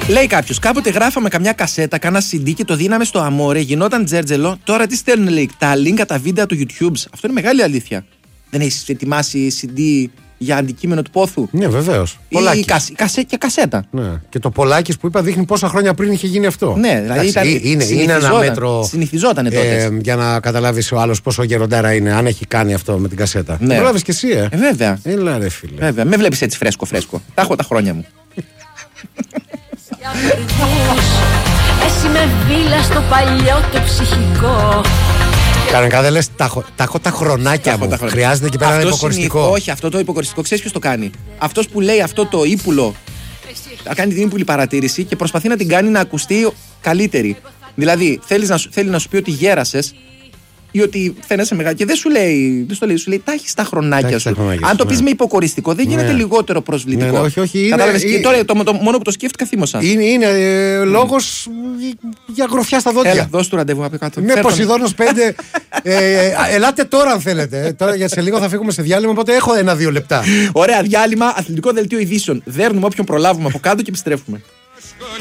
Λέει κάποιος, κάποτε γράφαμε καμιά κασέτα, κάνα CD και το δίναμε στο Αμόρε, γινόταν τζέρτζελο. Τώρα τι στέλνουν, λέει, τα link, τα βίντεο του YouTube. Αυτό είναι μεγάλη αλήθεια. Δεν έχεις ετοιμάσει CD για αντικείμενο του πόθου? Ναι, βεβαίως. Ή κασέτα. Ναι. Και το Πολάκης που είπα δείχνει πόσα χρόνια πριν είχε γίνει αυτό. Ναι, δηλαδή είναι ένα μέτρο. Συνηθιζότανε τότε. Για να καταλάβεις ο άλλος πόσο γεροντάρα είναι, αν έχει κάνει αυτό με την κασέτα. Ναι. Το πρόλαβες κι εσύ, Βέβαια. Έλα, ρε φίλε. Βέβαια. Με βλέπεις έτσι φρέσκο. Τα έχω τα χρόνια μου. Εσύ με βίλα στο παλιό το ψυχικό. Κανονικά δεν λες, τα έχω τα χρονάκια μου. Χρειάζεται εκεί πέρα ένα υποκοριστικό. Όχι, αυτό το υποκοριστικό ξέρεις ποιος το κάνει? Αυτός που λέει αυτό το ύπουλο, θα κάνει την ύπουλη παρατήρηση και προσπαθεί να την κάνει να ακουστεί καλύτερη. Δηλαδή θέλει να σου πει ότι γέρασες ή ότι φαίνεσαι μεγάλη και δεν σου λέει, σου λέει τα έχεις τα χρονάκια σου. Αν το πεις με υποκοριστικό, δεν γίνεται λιγότερο προσβλητικό. Ναι, όχι. Κατάλαβες, και τώρα το μόνο που το σκέφτηκα θύμωσα. Είναι λόγος για γροφιά στα δόντια. Έλα, δώσ' του ραντεβού από κάτω. Ναι, Ποσειδώνος 5. Ελάτε τώρα αν θέλετε. Τώρα για σε λίγο θα φύγουμε σε διάλειμμα, οπότε έχω 1-2 λεπτά. Ωραία, διάλειμμα, αθλητικό δελτίο ειδήσεων. Δέρνουμε όποιον προλάβουμε από κάτω και επιστρέφουμε.